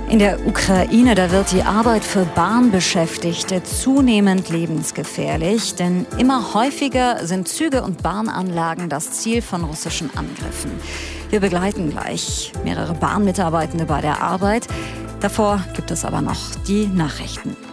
In der Ukraine, da wird die Arbeit für Bahnbeschäftigte zunehmend lebensgefährlich, denn immer häufiger sind Züge und Bahnanlagen das Ziel von russischen Angriffen. Wir begleiten gleich mehrere Bahnmitarbeitende bei der Arbeit. Davor gibt es aber noch die Nachrichten.